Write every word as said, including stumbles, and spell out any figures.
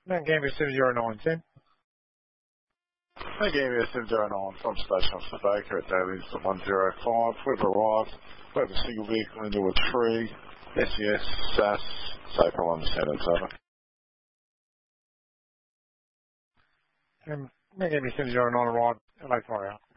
Man Gambia seven zero nine ten. Man Gambia seven zero nine from Station Officer Baker at Dailies at one zero five. We've arrived. We have a single vehicle into a tree. S E S, S A S, safe on the sentence, over. Um, Man Gambia seven zero nine arrived. L A fire out.